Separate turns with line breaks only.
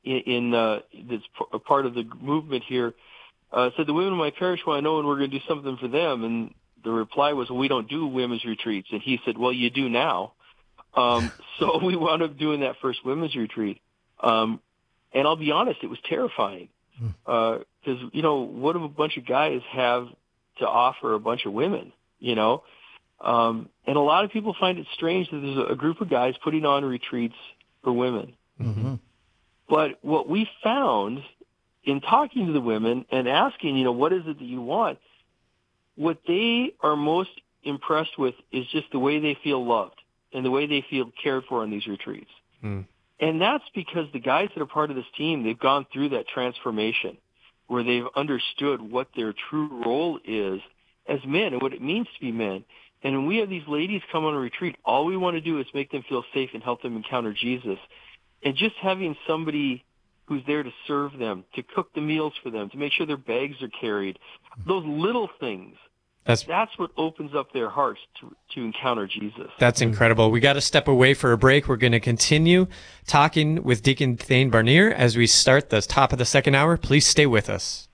that's a part of the movement here, said the women in my parish want to know when we're going to do something for them. And the reply was, well, we don't do women's retreats. And he said, well, you do now. So we wound up doing that first women's retreat. And I'll be honest, it was terrifying. Because, what do a bunch of guys have to offer a bunch of women, And a lot of people find it strange that there's a group of guys putting on retreats for women.
Mm-hmm.
But what we found in talking to the women and asking, what is it that you want? What they are most impressed with is just the way they feel loved and the way they feel cared for on these retreats.
Mm.
And that's because the guys that are part of this team, they've gone through that transformation where they've understood what their true role is as men and what it means to be men. And when we have these ladies come on a retreat, all we want to do is make them feel safe and help them encounter Jesus. And just having somebody who's there to serve them, to cook the meals for them, to make sure their bags are carried, those little things, that's what opens up their hearts to encounter Jesus.
That's incredible. We got to step away for a break. We're going to continue talking with Deacon Thane Barnier as we start the top of the second hour. Please stay with us.